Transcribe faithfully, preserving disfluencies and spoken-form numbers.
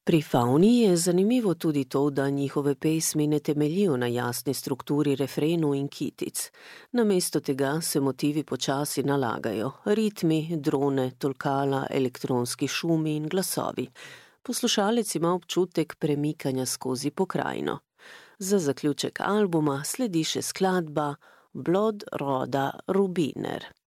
Pri Favni je zanimivo tudi to, da njihove pesmi ne temeljijo na jasni strukturi refrenov in kitic. Namesto tega se motivi počasi nalagajo, ritmi, drone, tolkala, elektronski šumi in glasovi. Poslušalec ima občutek premikanja skozi pokrajino. Za zaključek albuma sledi še skladba Blod roda Rubiner.